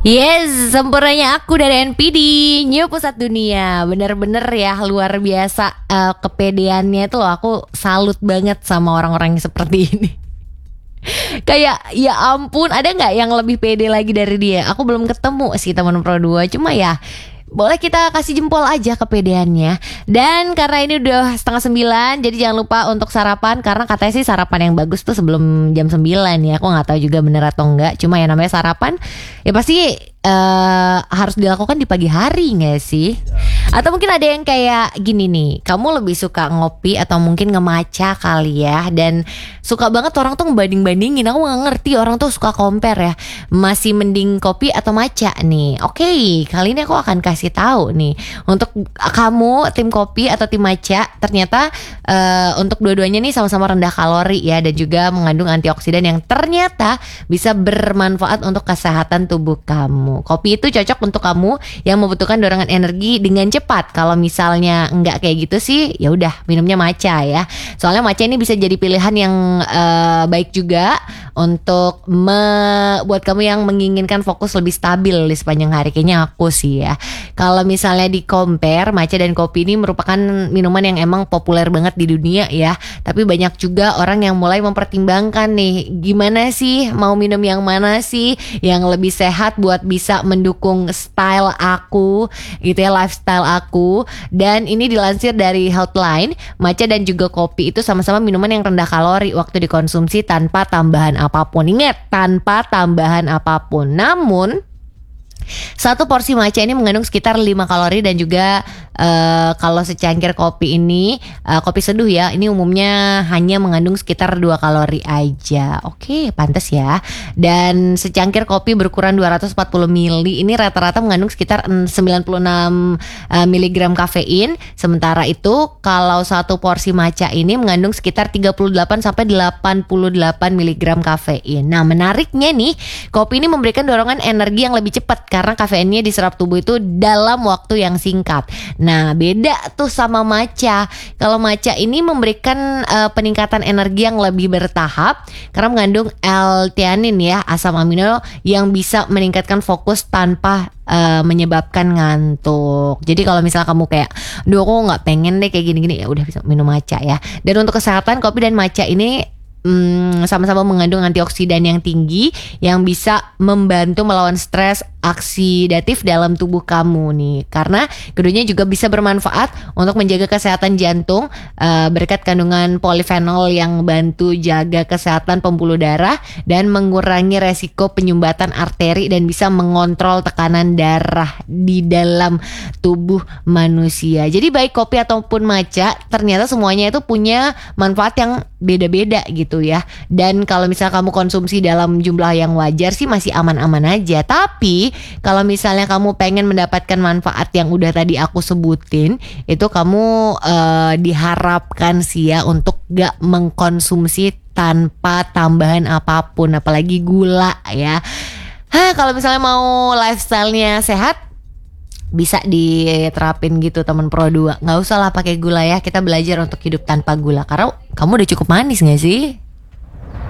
Yes, sempurnanya aku dari NPD New Pusat Dunia. Bener-bener ya luar biasa kepedeannya itu loh. Aku salut banget sama orang-orang yang seperti ini. Kayak ya ampun, ada gak yang lebih pede lagi dari dia? Aku belum ketemu sih teman Pro 2. Cuma ya boleh kita kasih jempol aja kepedeannya. Dan karena ini udah 8:30, jadi jangan lupa untuk sarapan. Karena katanya sih sarapan yang bagus tuh sebelum jam 9 ya. Aku gak tahu juga bener atau enggak. Cuma ya namanya sarapan, ya pasti harus dilakukan di pagi hari gak sih? Atau mungkin ada yang kayak gini nih, kamu lebih suka ngopi atau mungkin ngemaca kali ya. Dan suka banget orang tuh ngebanding-bandingin. Aku gak ngerti orang tuh suka compare ya. Masih mending kopi atau maca nih. Oke, kali ini aku akan kasih tahu nih. Untuk kamu tim kopi atau tim maca, ternyata untuk dua-duanya nih sama-sama rendah kalori ya. Dan juga mengandung antioksidan yang ternyata bisa bermanfaat untuk kesehatan tubuh kamu. Kopi itu cocok untuk kamu yang membutuhkan dorongan energi dengan cepat. Kalau misalnya enggak kayak gitu sih, ya udah minumnya maca ya. Soalnya maca ini bisa jadi pilihan yang baik juga untuk buat kamu yang menginginkan fokus lebih stabil di sepanjang hari. Kayaknya aku sih ya. Kalau misalnya di compare, maca dan kopi ini merupakan minuman yang emang populer banget di dunia ya. Tapi banyak juga orang yang mulai mempertimbangkan nih, gimana sih mau minum yang mana sih yang lebih sehat buat bisa mendukung style aku gitu ya, lifestyle aku. Dan ini dilansir dari Healthline, maca dan juga kopi itu sama-sama minuman yang rendah kalori waktu dikonsumsi tanpa tambahan apapun. Ingat, tanpa tambahan apapun. Namun satu porsi maca ini mengandung sekitar 5 kalori dan juga kalau secangkir kopi ini kopi seduh ya, ini umumnya hanya mengandung sekitar 2 kalori aja. Oke, pantas ya. Dan secangkir kopi berukuran 240 ml ini rata-rata mengandung sekitar 96 mg kafein. Sementara itu kalau satu porsi maca ini mengandung sekitar 38 sampai 88 mg kafein. Nah, menariknya nih, kopi ini memberikan dorongan energi yang lebih cepat karena kafeinnya diserap tubuh itu dalam waktu yang singkat. Nah, beda tuh sama maca. Kalau maca ini memberikan peningkatan energi yang lebih bertahap karena mengandung L-theanine ya, asam amino yang bisa meningkatkan fokus tanpa menyebabkan ngantuk. Jadi kalau misalnya kamu kayak, duh aku nggak pengen deh kayak gini-gini, ya udah bisa minum maca ya. Dan untuk kesehatan, kopi dan maca ini sama-sama mengandung antioksidan yang tinggi yang bisa membantu melawan stres oksidatif dalam tubuh kamu nih. Karena keduanya juga bisa bermanfaat untuk menjaga kesehatan jantung berkat kandungan polifenol yang bantu jaga kesehatan pembuluh darah dan mengurangi resiko penyumbatan arteri dan bisa mengontrol tekanan darah di dalam tubuh manusia. Jadi baik kopi ataupun maca, ternyata semuanya itu punya manfaat yang beda-beda gitu ya. Dan kalau misalnya kamu konsumsi dalam jumlah yang wajar sih masih aman-aman aja. Tapi kalau misalnya kamu pengen mendapatkan manfaat yang udah tadi aku sebutin, itu kamu diharapkan sih ya untuk gak mengkonsumsi tanpa tambahan apapun, apalagi gula ya. Kalau misalnya mau lifestyle-nya sehat, bisa diterapin gitu teman Pro 2. Gak usah lah pakai gula ya, kita belajar untuk hidup tanpa gula. Karena kamu udah cukup manis gak sih?